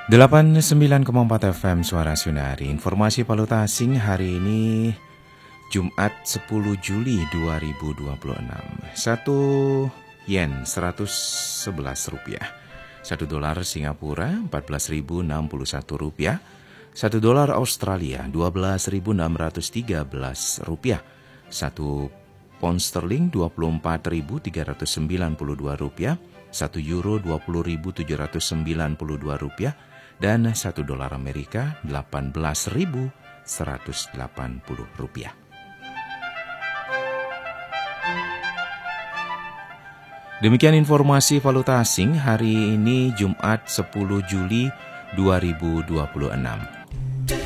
89,4 FM Suara Sunari. Informasi valuta asing hari ini Jumat 10 Juli 2026. 1 yen 111 rupiah. 1 dolar Singapura 14.061 rupiah. 1 dolar Australia 12.613 rupiah. 1 pound sterling 24.392 rupiah. 1 euro 20.792 rupiah. Dan 1 dolar Amerika 18.180 rupiah. Demikian informasi valuta asing hari ini Jumat 10 Juli 2026.